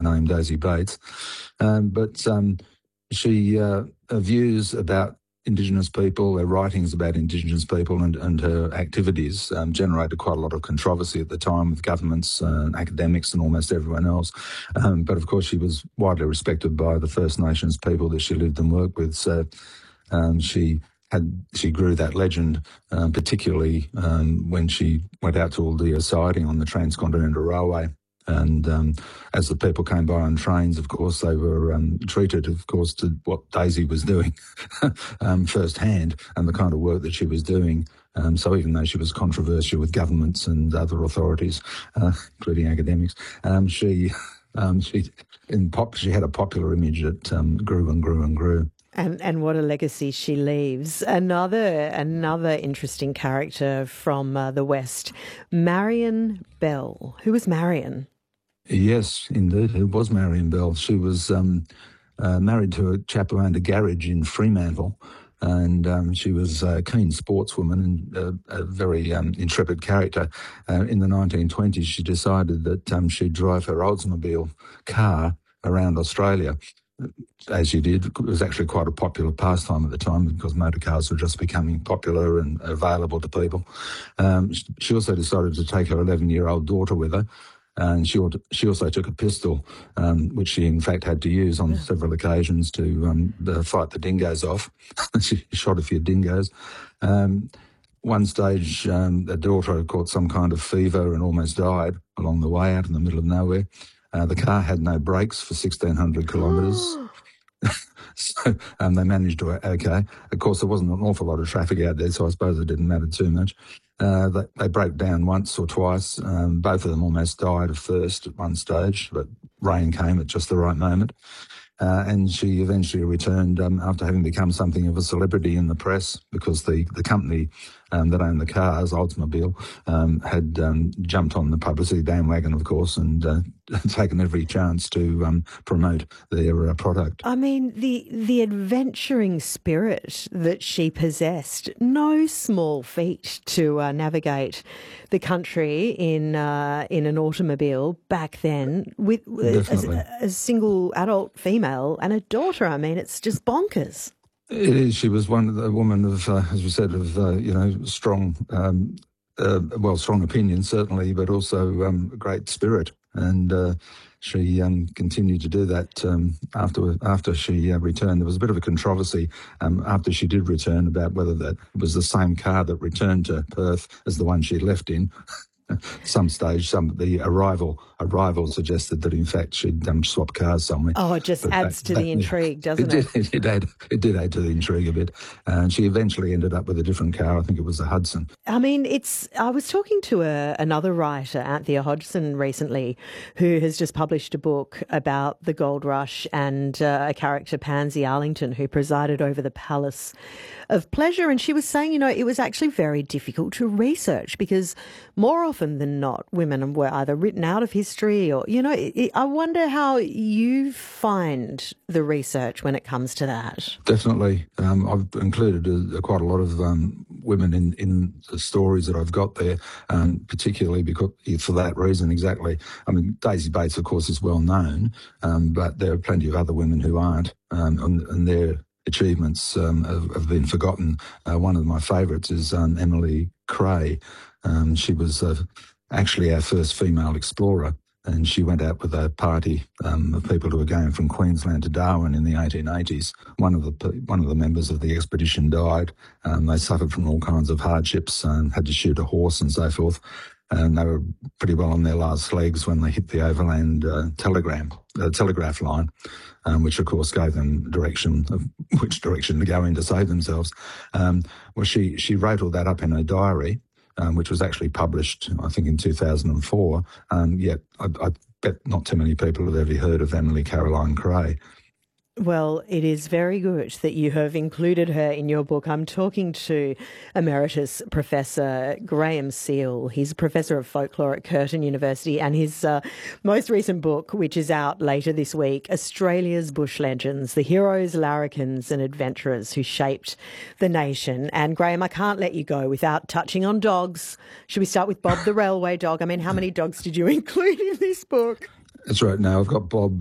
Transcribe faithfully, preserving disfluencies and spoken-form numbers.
name Daisy Bates. Um, but um, she uh, her views about Indigenous people, her writings about Indigenous people and, and her activities um, generated quite a lot of controversy at the time with governments, uh, academics and almost everyone else. Um, but of course she was widely respected by the First Nations people that she lived and worked with. So um, she had she grew that legend, um, particularly um, when she went out to Aldea siding on the Transcontinental Railway. And um, as the people came by on trains, of course, they were um, treated, of course, to what Daisy was doing um, firsthand and the kind of work that she was doing. Um, so even though she was controversial with governments and other authorities, uh, including academics, um, she um, she in pop she had a popular image that um, grew and grew and grew. And and what a legacy she leaves. Another another interesting character from uh, the West, Marion Bell. Who was Marion? Yes, indeed, it was Marion Bell. She was um, uh, married to a chap who owned a garage in Fremantle, and um, she was a keen sportswoman and a, a very um, intrepid character. Uh, in the nineteen twenties, she decided that um, she'd drive her Oldsmobile car around Australia. As you did, it was actually quite a popular pastime at the time because motor cars were just becoming popular and available to people. Um, she also decided to take her eleven-year-old daughter with her, and she she also took a pistol, um, which she in fact had to use on several occasions to um, the, fight the dingoes off. She shot a few dingoes. Um, one stage, um, the daughter caught some kind of fever and almost died along the way out in the middle of nowhere. Uh, the car had no brakes for sixteen hundred kilometres. So um, they managed to, okay. Of course, there wasn't an awful lot of traffic out there, so I suppose it didn't matter too much. Uh, they, they broke down once or twice. Um, both of them almost died of thirst at one stage, but rain came at just the right moment. Uh, and she eventually returned um, after having become something of a celebrity in the press because the, the company um, that owned the cars, Oldsmobile, um, had um, jumped on the publicity bandwagon, of course, and uh, taken every chance to um, promote their uh, product. I mean, the the adventuring spirit that she possessed, no small feat to uh, navigate the country in uh, in an automobile back then with a, a single adult female and a daughter. I mean, it's just bonkers. It is. She was one of the woman of, uh, as we said, of uh, you know, strong, um, uh, well, strong opinion certainly, but also um, a great spirit, and uh, she um, continued to do that um, after after she uh, returned. There was a bit of a controversy um, after she did return about whether that was the same car that returned to Perth as the one she left in. Some stage, some the arrival arrival suggested that in fact she'd um, swap cars somewhere. Oh, it just but adds that, to that, the intrigue, doesn't it? It did, it, it, add, it did add to the intrigue a bit. Uh, and she eventually ended up with a different car. I think it was a Hudson. I mean, it's. I was talking to a, another writer, Anthea Hodgson, recently, who has just published a book about the gold rush and uh, a character, Pansy Arlington, who presided over the Palace of Pleasure. And she was saying, you know, it was actually very difficult to research because more often than not, women were either written out of history or, you know, it, I wonder how you find the research when it comes to that. Definitely. Um, I've included a, a, quite a lot of um, women in, in the stories that I've got there, um, particularly because for that reason exactly. I mean, Daisy Bates, of course, is well known, um, but there are plenty of other women who aren't, um, and, and they're achievements um, have, have been forgotten. Uh, one of my favourites is um, Emily Creagh. Um, she was uh, actually our first female explorer, and she went out with a party um, of people who were going from Queensland to Darwin in the eighteen eighties. One of the one of the members of the expedition died. Um, they suffered from all kinds of hardships and had to shoot a horse and so forth. And they were pretty well on their last legs when they hit the overland uh, telegram, uh, telegraph line, um, which of course gave them direction of which direction to go in to save themselves. Um, well, she she wrote all that up in her diary, um, which was actually published, I think, in two thousand four. Um, yet I, I bet not too many people have ever heard of Emily Caroline Creagh. Well, it is very good that you have included her in your book. I'm talking to Emeritus Professor Graham Seal. He's a professor of folklore at Curtin University, and his uh, most recent book, which is out later this week, Australia's Bush Legends, the heroes, larrikins and adventurers who shaped the nation. And Graham, I can't let you go without touching on dogs. Should we start with Bob the railway dog? I mean, how many dogs did you include in this book? That's right. Now, I've got Bob